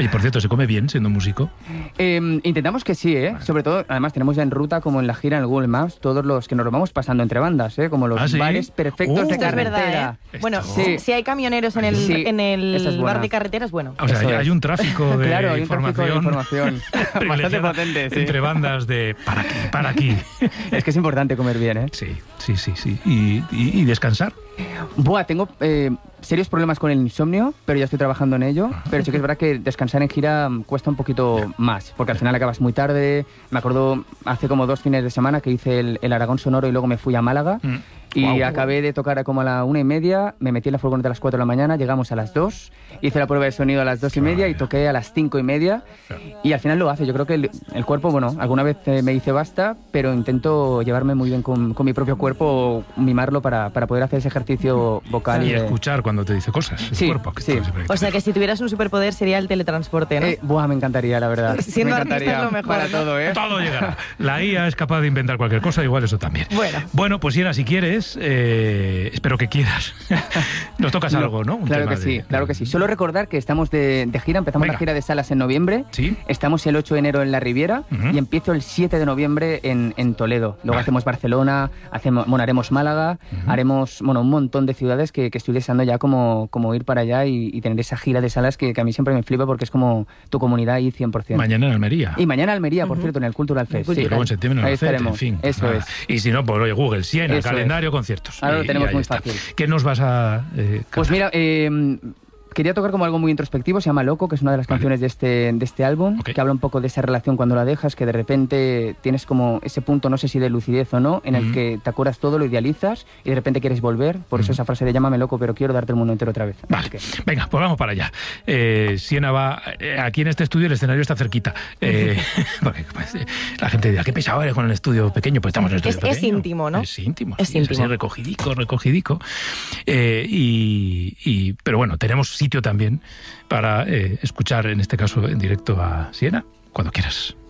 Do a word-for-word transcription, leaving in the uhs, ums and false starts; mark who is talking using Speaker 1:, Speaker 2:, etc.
Speaker 1: Oye, por cierto, ¿se come bien siendo músico?
Speaker 2: Eh, intentamos que sí, ¿eh? Vale. Sobre todo, además tenemos ya en ruta, como en la gira en el Google Maps, todos los que nos lo vamos pasando entre bandas, ¿eh? Como los
Speaker 1: ¿Ah, sí?
Speaker 2: bares perfectos
Speaker 1: uh,
Speaker 2: de
Speaker 3: Esto es
Speaker 2: carretera.
Speaker 3: verdad, ¿eh? Bueno,
Speaker 2: sí.
Speaker 3: si hay camioneros en el,
Speaker 2: sí,
Speaker 3: en el
Speaker 2: bar
Speaker 3: de carreteras, bueno.
Speaker 1: O sea, hay, hay un tráfico de
Speaker 2: claro, hay un
Speaker 1: información,
Speaker 2: tráfico de información. Bastante potente, sí.
Speaker 1: Entre bandas de para aquí, para aquí.
Speaker 2: Es que es importante comer bien, ¿eh?
Speaker 1: Sí, sí, sí, sí. ¿Y, y, y descansar?
Speaker 2: Buah, tengo eh, serios problemas con el insomnio, pero ya estoy trabajando en ello. Ajá. Pero sí que es verdad que descansar en gira cuesta un poquito yeah. más, porque al final acabas muy tarde. Me acuerdo hace como dos fines de semana que hice el, el Aragón Sonoro y luego me fui a Málaga. Mm. Y wow. acabé de tocar como a la una y media, me metí en la furgoneta a las cuatro de la mañana, llegamos a las dos, hice la prueba de sonido a las dos y media y toqué a las cinco y media. Y al final lo hace. Yo creo que el, el cuerpo, bueno, alguna vez me dice basta, pero intento llevarme muy bien con, con mi propio cuerpo, mimarlo para, para poder hacer ese ejercicio vocal.
Speaker 1: Y
Speaker 2: de...
Speaker 1: escuchar cuando te dice cosas, el
Speaker 2: sí,
Speaker 1: cuerpo. Que
Speaker 2: sí.
Speaker 3: O sea que si tuvieras un superpoder sería el teletransporte, ¿no?
Speaker 2: Eh, buah, me encantaría, la verdad.
Speaker 3: Siendo
Speaker 2: me encantaría
Speaker 3: artista es lo mejor,
Speaker 2: para
Speaker 3: ¿no?
Speaker 2: todo, ¿eh?
Speaker 1: Todo llegará. La I A es capaz de inventar cualquier cosa, igual eso también.
Speaker 3: Bueno,
Speaker 1: bueno pues Siena, si quieres, eh, espero que quieras. Nos tocas no, algo, ¿no? Un
Speaker 2: claro
Speaker 1: tema
Speaker 2: que sí,
Speaker 1: de...
Speaker 2: claro que sí. Solo recordar que estamos de, de gira, empezamos Venga. la gira de salas en noviembre.
Speaker 1: ¿Sí?
Speaker 2: Estamos el ocho de enero en la Riviera uh-huh. y empiezo el siete de noviembre en, en Toledo. Luego vale. hacemos Barcelona, hacemos, bueno, haremos Málaga, uh-huh. haremos bueno, un montón de ciudades que, que estoy deseando ya como, como ir para allá y, y tener esa gira de salas que, que a mí siempre me flipa porque es como tu comunidad ahí cien por ciento.
Speaker 1: Mañana en Almería.
Speaker 2: Y mañana en Almería, por uh-huh. cierto, en el Cultural Fest.
Speaker 1: Sí, luego en septiembre en
Speaker 2: ahí
Speaker 1: Albacete,
Speaker 2: estaremos.
Speaker 1: En fin,
Speaker 2: eso
Speaker 1: nada.
Speaker 2: es.
Speaker 1: Y si no, pues oye, Google, Siena,
Speaker 2: eso
Speaker 1: calendario,
Speaker 2: es.
Speaker 1: conciertos.
Speaker 2: Ahora lo
Speaker 1: y,
Speaker 2: tenemos
Speaker 1: y
Speaker 2: muy
Speaker 1: está.
Speaker 2: fácil.
Speaker 1: ¿Qué nos vas a eh,
Speaker 2: Pues mira, eh, quería tocar como algo muy introspectivo, se llama Loco, que es una de las vale. canciones de este, de este álbum, okay. que habla un poco de esa relación cuando la dejas, que de repente tienes como ese punto, no sé si de lucidez o no, en el uh-huh. que te acuerdas todo, lo idealizas y de repente quieres volver, por uh-huh. eso esa frase de llámame loco, pero quiero darte el mundo entero otra vez.
Speaker 1: Vale, que... venga, pues vamos para allá. Eh, Siena va, eh, aquí en este estudio el escenario está cerquita, eh, porque pues, la gente dirá, qué pesado eres con el estudio pequeño, pues estamos en el estudio
Speaker 3: es,
Speaker 1: pequeño.
Speaker 3: Es íntimo, ¿no?
Speaker 1: Es íntimo,
Speaker 3: es
Speaker 1: sí,
Speaker 3: íntimo.
Speaker 1: Es así, recogidico, recogidico. Eh, y, y, pero bueno, tenemos sitio también para eh, escuchar, en este caso en directo a Siena, cuando quieras.